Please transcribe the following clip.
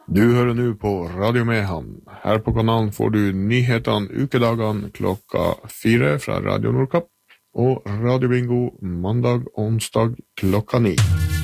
Du hører nå på Radio Mehamn. Her på kanalen får du nyhetene ukedagene klokka 4 fra Radio Nordkapp, og Radio Bingo mandag og onsdag klokka 9.